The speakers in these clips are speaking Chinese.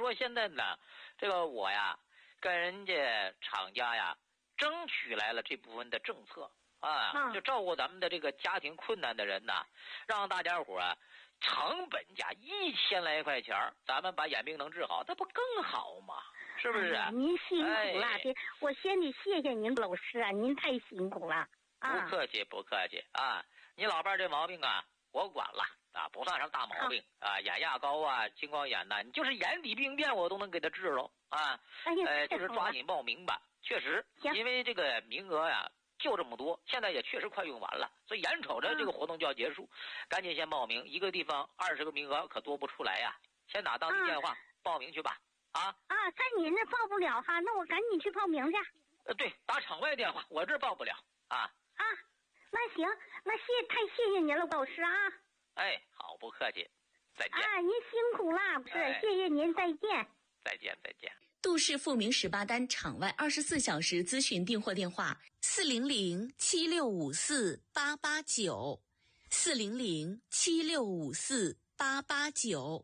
说现在呢，这个我呀跟人家厂家呀争取来了这部分的政策啊，就照顾咱们的这个家庭困难的人呐，让大家伙啊成本价1000来块钱，咱们把眼病能治好，这不更好吗？是不是？ 您辛苦了，我先得谢谢您老师啊，您太辛苦了啊！ 不客气，不客气啊！你老伴这毛病啊，我管了啊，不算什么大毛病啊，眼压高啊，青光眼呐，你就是眼底病变我都能给他治喽啊！就是抓紧报名吧，确实，因为这个名额呀就这么多，现在也确实快用完了，所以眼瞅着这个活动就要结束，赶紧先报名，一个地方20个名额可多不出来呀！先打当地电话报名去吧。 在您那报不了哈，那我赶紧去报名去。 对，打场外电话，我这报不了啊。 那行，那太谢谢您了，老师啊。 哎，好，不客气，再见。 您辛苦了，谢谢您，再见。 再见，再见。 杜氏复明18单场外24小时咨询订货电话：400-7654-889 400-7654-889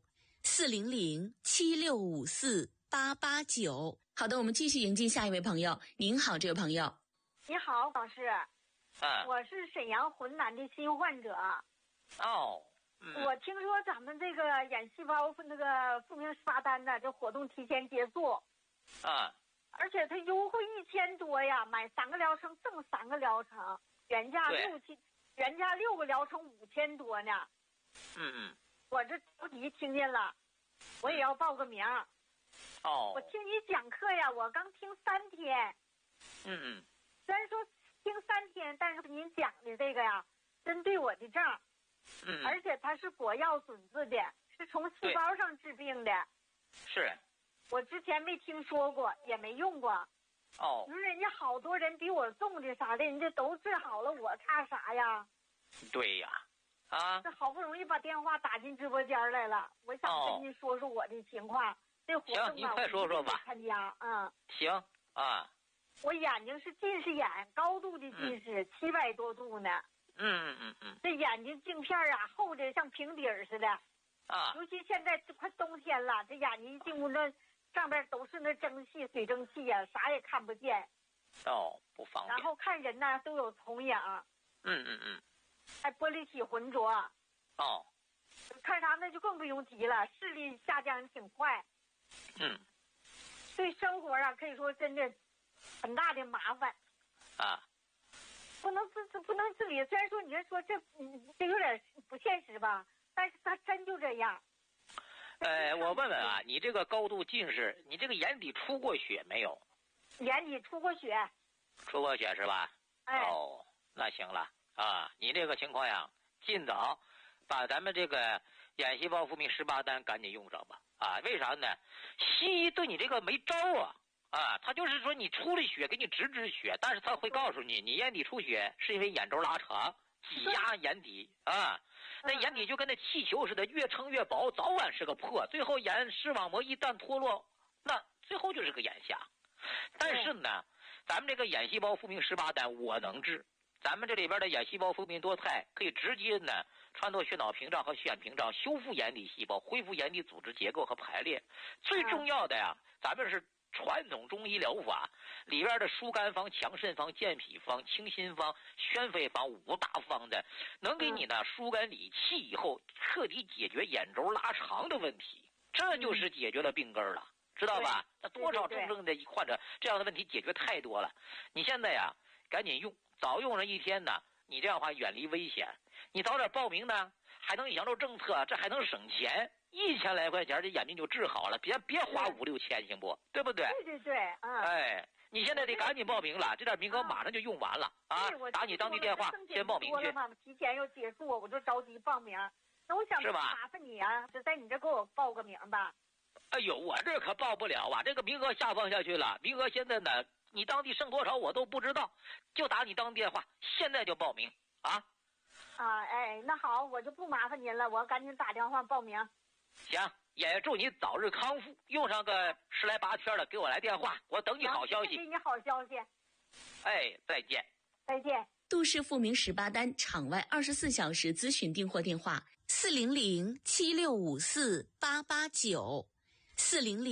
400-7654-889。好的，我们继续迎接下一位朋友。您好，这位朋友。 你好，老师。我是沈阳浑南的新患者。我听说咱们这个眼细胞那个复明18单的这活动提前结束。而且它优惠1000多呀，买3个疗程赠3个疗程，原价6个疗程5000多呢。我这着急听见了，我也要报个名。我听你讲课呀，我刚听3天。虽然说听3天，但是您讲的这个呀，针对我的症。而且它是果药准字的，是从细胞上治病的。 是。 我之前没听说过，也没用过。你说人家好多人比我重的啥的，人家都治好了，我差啥呀？ 对呀。 这好不容易把电话打进直播间来了，我想跟您说说我的情况。这活动行，您快说说吧。 参加。 行啊。 我眼睛是近视眼，高度的近视，700多度呢。这眼睛镜片啊，厚的像平底儿似的。尤其现在快冬天了，这眼睛一进屋，那上边都是那蒸汽、水蒸气呀，啥也看不见。 不方便。 然后看人呢都有重影。还玻璃体浑浊。看啥那就更不用提了，视力下降挺快。对生活啊，可以说真的很大的麻烦。不能自理。虽然说你说这有点不现实吧，但是它真就这样。 我问问啊，你这个高度近视，你这个眼底出过血没有？ 眼底出过血。 出过血是吧？那行了啊，你这个情况呀，尽早把咱们这个眼细胞复明18单赶紧用上吧。为啥呢？西医对你这个没招啊。他就是说你出了血给你止血，但是他会告诉你，你眼底出血是因为眼轴拉长挤压眼底那眼底就跟那气球似的，越撑越薄，早晚是个破，最后眼视网膜一旦脱落，那最后就是个眼瞎。但是呢，咱们这个眼细胞复明18单我能治，咱们这里边的眼细胞复明多肽可以直接呢穿透血脑屏障和血眼屏障，修复眼底细胞，恢复眼底组织结构和排列。最重要的呀，咱们是传统中医疗法里边的疏肝方、强肾方、健脾方、清心方、宣肺方5大方的，能给你呢疏肝理气以后，彻底解决眼轴拉长的问题，这就是解决了病根了，知道吧？那多少重症的患者这样的问题解决太多了。你现在呀，赶紧用，早用上1天呢，你这样的话远离危险。你早点报名呢，还能享受政策，这还能省钱。1000来块钱，这眼睛就治好了，别花5、6千，行不？对不对？ 对。 你现在得赶紧报名了，这点名额马上就用完了打你当地电话先报名去。 提前要结束，我就着急报名。那我想麻烦你啊，就在你这给我报个名吧。 哎呦，我这可报不了啊，这个名额下放下去了。名额现在呢，你当地剩多少我都不知道，就打你当地电话，现在就报名那好，我就不麻烦您了，我赶紧打电话报名。 行，也祝你早日康复，用上个10来8天了，给我来电话，我等你好消息。 给你好消息。 再见。 再见。 杜氏复明18单场外24小时咨询订货电话：400-7654-889 400